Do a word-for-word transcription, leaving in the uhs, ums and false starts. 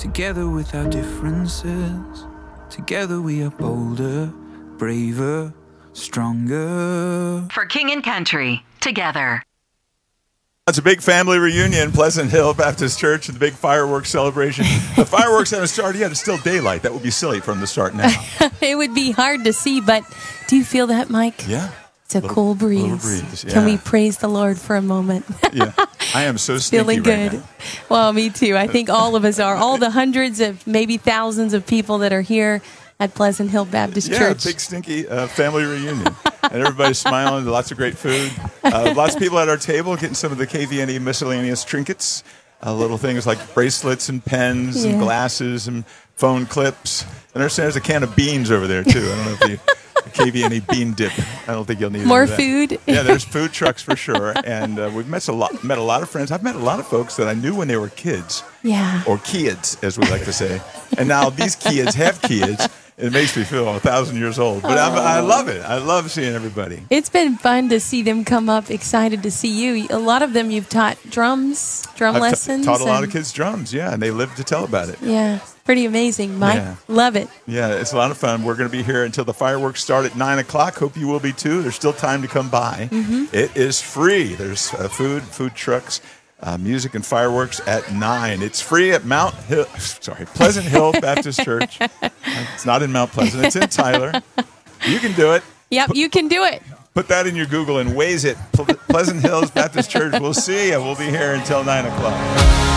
Together with our differences, together we are bolder, braver, stronger. For King and Country, together. It's a big family reunion, Pleasant Hill Baptist Church, the big fireworks celebration. The fireworks haven't started yet. It's still daylight. That would be silly from the start now. It would be hard to see, but do you feel that, Mike? Yeah. It's a little, cool breeze. Little breeze yeah. Can we praise the Lord for a moment? Yeah. I am so stinky Feeling good. Right now. Well, me too. I think all of us are. All the hundreds of, maybe thousands of people that are here at Pleasant Hill Baptist yeah, Church. Yeah, big stinky uh, family reunion. And everybody's smiling, lots of great food. Uh, lots of people at our table getting some of the K V N E miscellaneous trinkets. Uh, little things like bracelets and pens yeah. and glasses and phone clips. And there's, there's a can of beans over there, too. I don't know if you... K V N E bean dip. I don't think you'll need more that. food. Yeah, there's food trucks for sure, and uh, we've met a lot, met a lot of friends. I've met a lot of folks that I knew when they were kids, yeah, or kids, as we like to say. And now these kids have kids. It makes me feel a thousand years old, but I'm, I love it. I love seeing everybody. It's been fun to see them come up, excited to see you. A lot of them you've taught drums, drum I've lessons. taught a lot of kids drums, yeah, and they live to tell about it. Yeah, pretty amazing, Mike. Yeah. Love it. Yeah, it's a lot of fun. We're going to be here until the fireworks start at nine o'clock. Hope you will be too. There's still time to come by. Mm-hmm. It is free. There's uh, food, food trucks, uh, music, and fireworks at nine. It's free at Mount Hill, sorry, Pleasant Hill Baptist Church. It's not in Mount Pleasant. It's in Tyler. You can do it. Yep, you can do it. Put that in your Google and Waze it. Ple- Pleasant Hills Baptist Church. We'll see you. We'll be here until nine o'clock.